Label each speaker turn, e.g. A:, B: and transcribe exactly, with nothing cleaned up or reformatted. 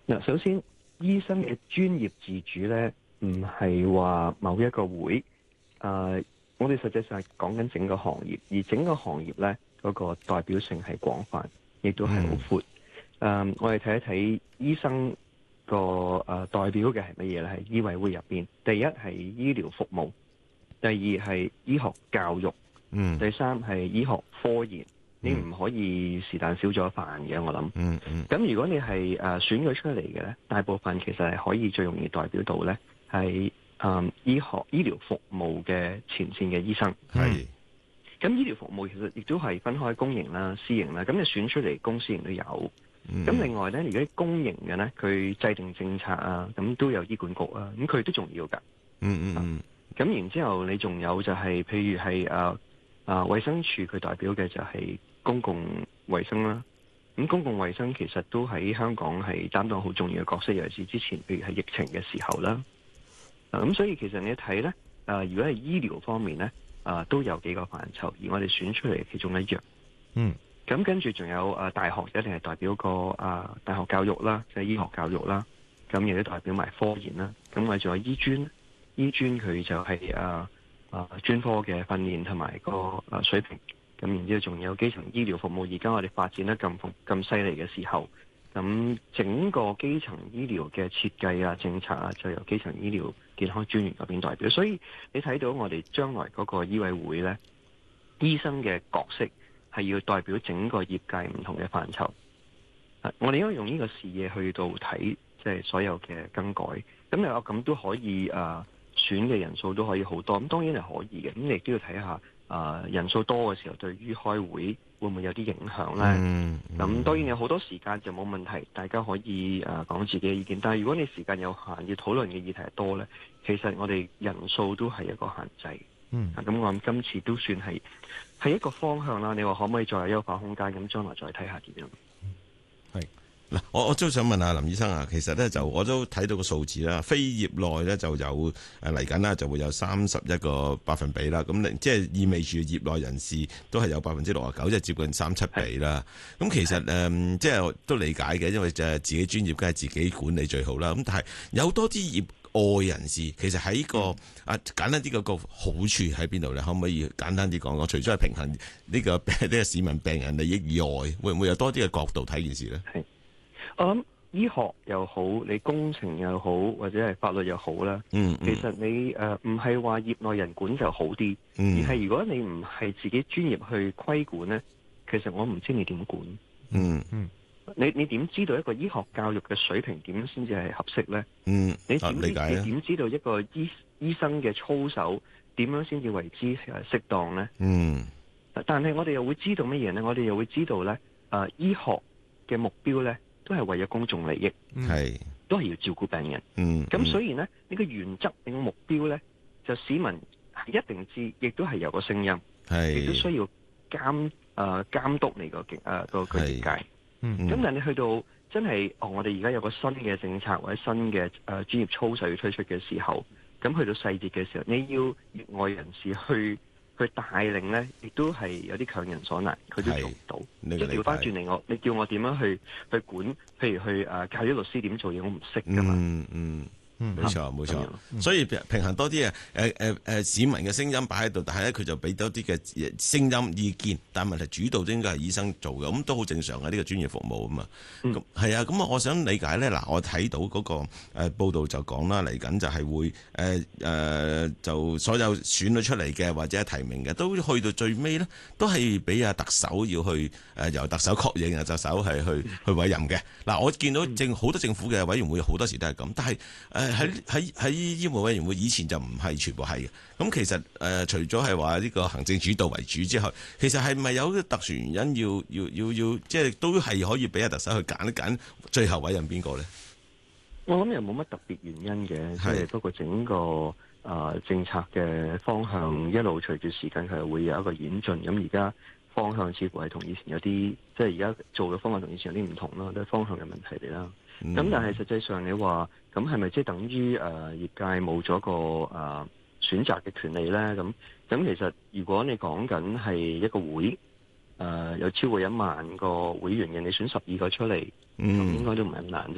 A: 嗱，首先醫生嘅專業自主咧，唔係話某一個會。誒、呃，我哋實際上係講緊整個行業，而整個行業咧嗰、嗰個代表性係廣泛，亦都係好闊。誒、嗯呃，我哋睇一睇醫生個誒、呃、代表嘅係乜嘢咧？係醫委會入邊，第一係醫療服務，第二係醫學教育，嗯，第三係醫學科研。你唔可以是但少咗一範嘅，我諗。嗯嗯。咁如果你係誒、呃、選咗出嚟嘅咧，大部分其實係可以最容易代表到咧，係誒醫學醫療服務嘅前線嘅醫生。係。咁醫療服務其實亦都係分開公營啦、私營啦。咁你選出嚟公私營都有。咁、嗯、另外咧，如果公營嘅咧，佢制定政策啊，咁都有醫管局啊，咁佢都重要㗎。嗯嗯嗯。咁、啊、然之後你仲有就係、是、譬如係誒啊衛生署佢代表嘅就係公共衛生啦，咁公共衛生其實都喺香港係擔當好重要嘅角色，尤其是之前譬如係疫情嘅時候啦。啊，咁所以其實你睇咧，誒，如果係醫療方面咧，啊，都有幾個範疇，而我哋選出嚟其中一樣。嗯。咁跟住仲有誒大學一定係代表個啊大學教育啦，即係醫學教育啦，咁亦都代表埋科研啦。咁我哋仲有醫專，醫專佢就係誒誒專科嘅訓練同埋個誒水平。咁然之後仲有基層醫療服務，而家我哋發展得咁咁犀利嘅時候，咁整個基層醫療嘅設計啊、政策啊，就由基層醫療健康專員嗰邊代表。所以你睇到我哋將來嗰個醫委會呢，醫生嘅角色係要代表整個業界唔同嘅範疇。我哋應該用呢個視野去到睇，即係所有嘅更改。咁你話咁都可以誒、呃，選嘅人數都可以好多。咁當然係可以嘅。咁你亦都要睇下。啊、呃，人數多嘅時候，對於開會會唔會有啲影響咧？咁、嗯嗯、當然有好多時間就冇問題，大家可以誒講、呃、自己嘅意見。但係如果你時間有限，要討論嘅議題多咧，其實我哋人數都係一個限制。嗯，咁、啊、我諗今次都算係係一個方向啦。你話可唔可以再有優化空間？咁將來再睇下點樣。
B: 係。嗱，我我都想問下林醫生啊，其實咧就我都睇到個數字啦，非業內咧就有誒嚟緊啦，就會有三十一個百分比啦。咁即係意味住業內人士都係有百分之六十九，即係接近三七比啦。咁其實誒，即係都理解嘅，因為就係自己專業，梗係自己管理最好啦。咁但係有多啲業外人士，其實喺個啊簡單啲個個好處喺邊度咧？可唔可以簡單啲講講？除咗係平衡呢個呢個市民病人利益以外，會唔會有多啲嘅角度睇件事咧？
A: 係。我諗醫學又好，你工程又好，或者係法律又好啦。嗯，其實你誒唔係話業內人管就好啲，嗯，而係如果你唔係自己專業去規管咧，其實我唔知你點管。嗯嗯，你你點知道一個醫學教育嘅水平點先至係合適咧？嗯，你點理解？你點知道一個醫醫生嘅操守點樣先至為之誒適當咧？嗯，但係我哋又會知道乜嘢咧？我哋又會知道咧，誒、呃，醫學嘅目標咧，都係為咗公眾利益，係、嗯、都係要照顧病人。嗯，咁所以呢，呢、這個原則，你、這個目標呢，就市民一定知，亦都係有個聲音，係亦都需要監誒、呃、監督你個誒個個業界。嗯，咁但係你去到真係哦，我哋而家有個新嘅政策或者新嘅誒、呃、專業操守要推出嘅時候，咁去到細節嘅時候，你要業外人士去。佢帶領咧，亦都係有啲強人所難，佢都做唔到。即係調翻轉嚟，我你叫我點樣去去管？譬如去誒、呃、教啲律師點做嘢，我唔識噶嘛。嗯嗯。嗯，冇錯冇錯，所以平衡多啲啊！誒誒誒，市民嘅聲音擺喺度，但係咧佢就俾多啲嘅聲音意見，但係問題主導都應該係醫生做嘅，咁都好正常嘅呢、呢個專業服務啊嘛。咁、嗯、係啊，咁我想理解咧，嗱，我睇到嗰、嗰個誒、呃、報道就講啦，嚟緊就係會誒誒、呃呃、就所有選咗出嚟嘅或者係提名嘅，都去到最尾咧，都係俾阿特首要去誒、呃、由特首確認啊，特首係去去委任嘅。嗱、呃，我見到政好多政府嘅委員會好多時都係咁，但係誒。呃喺喺喺醫務委員會以前就唔係全部係嘅，咁其實誒、呃、除咗係話呢個行政主導為主之後，其實係咪有特殊原因要要要要即係都係可以俾阿特首去揀一揀最後委任邊個咧？ 我諗又冇乜特別原因嘅，即係不過整個誒、呃、政策嘅方向一路隨住時間佢係會有一個演進，咁而家方向似乎係同以前有啲，即係而家做嘅方向同以前有啲唔同啦，都係方向嘅問題嚟啦。咁、嗯、但係實際上你話咁係咪即係等於誒、呃、業界冇咗個誒、呃、選擇嘅權利咧？咁咁其實如果你講緊係一個會誒、呃、有超過一萬個會員嘅，你選十二個出嚟，咁、嗯、應該都唔係咁難啫。